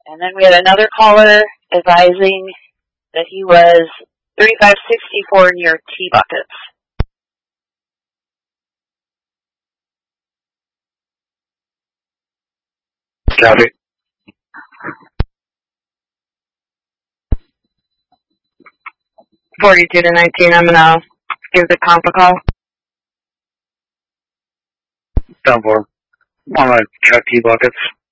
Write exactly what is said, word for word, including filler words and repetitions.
And then we had another caller advising that he was thirty-five sixty-four near T-Buckets. Copy. forty-two to nineteen, I'm going to give the comp a call. Down for. I'm going to check T-Buckets.